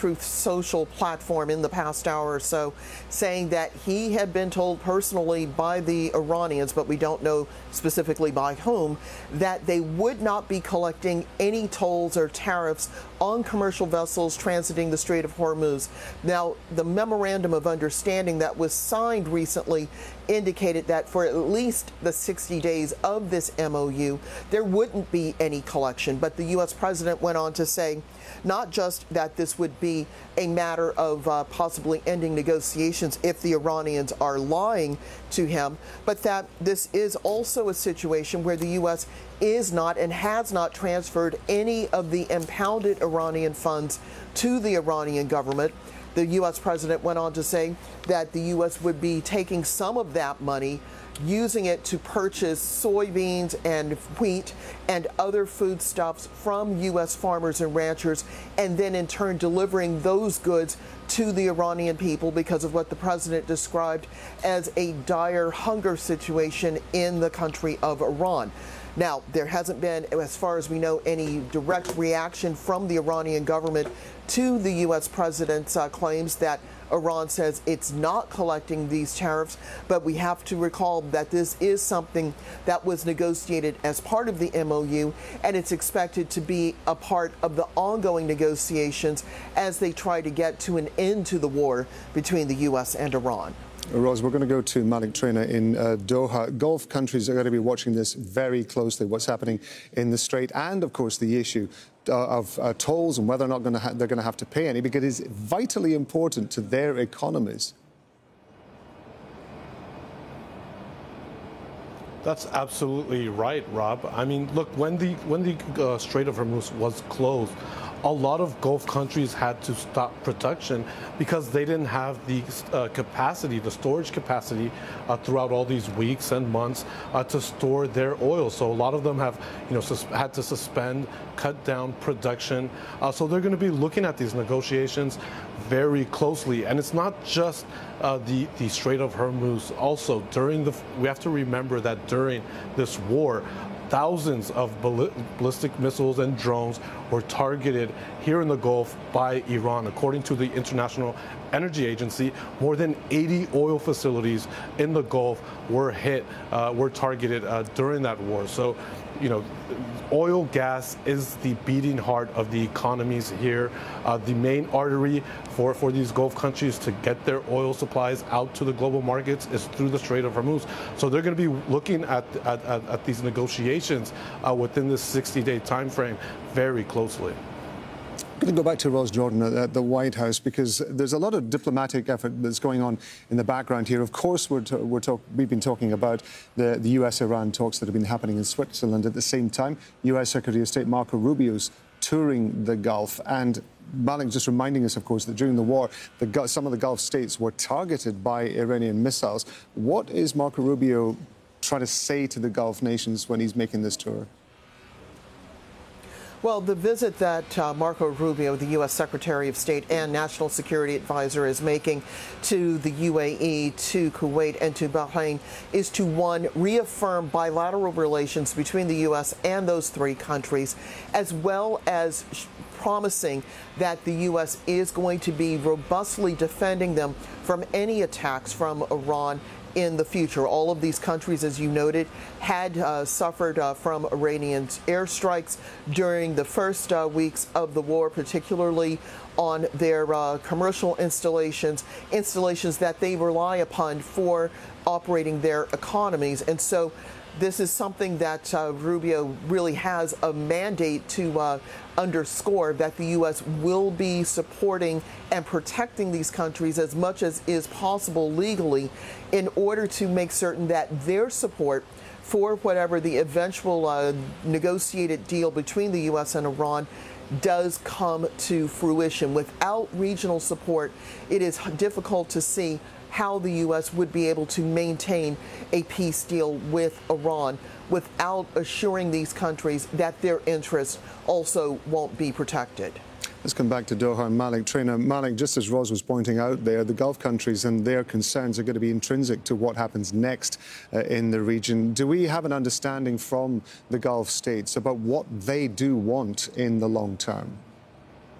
Truth Social platform in the past hour or so, saying that he had been told personally by the Iranians, but we don't know specifically by whom, that they would not be collecting any tolls or tariffs on commercial vessels transiting the Strait of Hormuz. Now, the memorandum of understanding that was signed recently indicated that for at least the 60 days of this MOU, there wouldn't be any collection. But the U.S. president went on to say not just that this would be a matter of possibly ending negotiations if the Iranians are lying to him, but that this is also a situation where the U.S. is not and has not transferred any of the impounded Iranian funds to the Iranian government. The U.S. president went on to say that the U.S. would be taking some of that money, using it to purchase soybeans and wheat and other foodstuffs from U.S. farmers and ranchers, and then in turn delivering those goods to the Iranian people because of what the president described as a dire hunger situation in the country of Iran. Now, there hasn't been, as far as we know, any direct reaction from the Iranian government to the U.S. president's claims that Iran says it's not collecting these tariffs, but we have to recall that this is something that was negotiated as part of the MOU, and it's expected to be a part of the ongoing negotiations as they try to get to an end to the war between the U.S. and Iran. Rose, we're going to go to Malik Trainer in Doha. Gulf countries are going to be watching this very closely, what's happening in the Strait, and, of course, the issue of tolls and whether or not they're going to have to pay any, because it's vitally important to their economies. That's absolutely right, Rob. I mean, look, when the Strait of Hormuz was closed, a lot of Gulf countries had to stop production because they didn't have the capacity, the storage capacity throughout all these weeks and months to store their oil. So a lot of them have, had to suspend, cut down production. So they're going to be looking at these negotiations very closely. And it's not just the Strait of Hormuz. Also, we have to remember that during this war, thousands of ballistic missiles and drones were targeted here in the Gulf by Iran. According to the International Energy Agency, more than 80 oil facilities in the Gulf were targeted during that war. So, oil, gas is the beating heart of the economies here. The main artery for these Gulf countries to get their oil supplies out to the global markets is through the Strait of Hormuz. So they're going to be looking at these negotiations within this 60-day time frame very closely. I'm going to go back to Ros Jordan at the White House, because there's a lot of diplomatic effort that's going on in the background here. Of course, we've been talking about the U.S.-Iran talks that have been happening in Switzerland. At the same time, U.S. Secretary of State Marco Rubio's touring the Gulf. And Malik just reminding us, of course, that during the war, some of the Gulf states were targeted by Iranian missiles. What is Marco Rubio trying to say to the Gulf nations when he's making this tour? Well, the visit that Marco Rubio, the U.S. Secretary of State and National Security Advisor, is making to the UAE, to Kuwait, and to Bahrain is to, one, reaffirm bilateral relations between the U.S. and those three countries, as well as promising that the U.S. is going to be robustly defending them from any attacks from Iran in the future. All of these countries, as you noted, had suffered from Iranian airstrikes during the first weeks of the war, particularly on their commercial installations that they rely upon for operating their economies. And so this is something that Rubio really has a mandate to underscore, that the U.S. will be supporting and protecting these countries as much as is possible legally in order to make certain that their support for whatever the eventual negotiated deal between the U.S. and Iran does come to fruition. Without regional support, it is difficult to see how the U.S. would be able to maintain a peace deal with Iran without assuring these countries that their interests also won't be protected. Let's come back to Doha and Malik Trainer. Malik, just as Ros was pointing out there, the Gulf countries and their concerns are going to be intrinsic to what happens next in the region. Do we have an understanding from the Gulf states about what they do want in the long term?